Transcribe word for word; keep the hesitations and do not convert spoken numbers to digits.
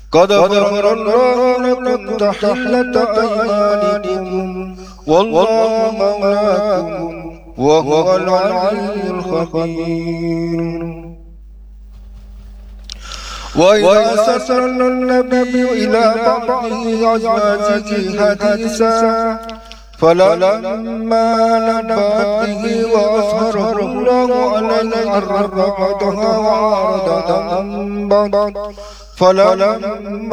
قد فرض الله لكم تحلة أيمانكم والله مولاكم وهو العلي الخبير. وإذا أسرنا النبي إلى بعض أزواجه حديثا فلما نبأت به وأظهره الله عليه عرف بعضها وأعرض عن بعض فلما